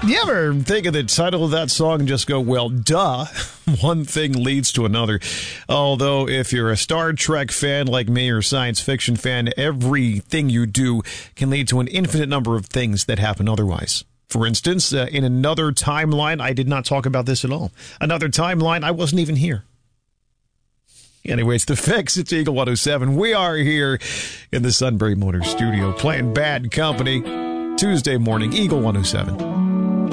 You ever think of the title of that song and just go, well, duh, one thing leads to another. Although if you're a Star Trek fan like me or science fiction fan, everything you do can lead to an infinite number of things that happen otherwise. For instance, in another timeline, I did not talk about this at all. Another timeline, I wasn't even here. Anyways, The Fix, it's Eagle 107. We are here in the Sunbury Motors studio playing Bad Company. Tuesday morning, Eagle 107.